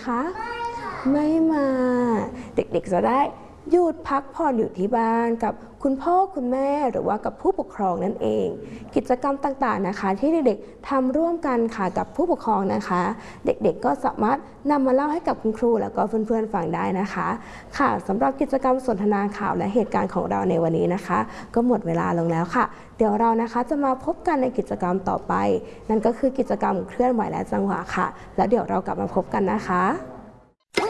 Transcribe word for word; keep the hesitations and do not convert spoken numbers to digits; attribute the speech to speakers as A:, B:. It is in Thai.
A: คะไม่มาเด็กๆจะได้หยุดพักผ่อนอยู่ที่บ้านกับคุณพ่อคุณแม่หรือว่ากับผู้ปกครองนั่นเองกิจกรรมต่างๆนะคะที่เด็กๆทำร่วมกันค่ะกับผู้ปกครองนะคะเด็กๆก็สามารถนำมาเล่าให้กับคุณครูแล้วก็เพื่อนๆฟังได้นะคะค่ะสำหรับกิจกรรมสนทนาข่าวและเหตุการณ์ของเราในวันนี้นะคะก็หมดเวลาลงแล้วค่ะเดี๋ยวเรานะคะจะมาพบกันในกิจกรรมต่อไปนั่นก็คือกิจกรรมเคลื่อนไหวและจังหวะค่ะแล้วเดี๋ยวเรากลับมาพบกันนะคะ